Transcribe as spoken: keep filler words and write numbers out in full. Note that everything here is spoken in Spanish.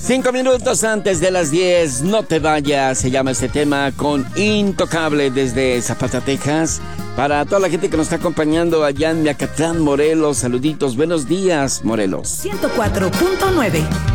Cinco minutos antes de las diez, no te vayas, se llama este tema con Intocable desde Zapata, Texas. Para toda la gente que nos está acompañando allá en Miacatlán, Morelos, saluditos, buenos días, Morelos. ciento cuatro punto nueve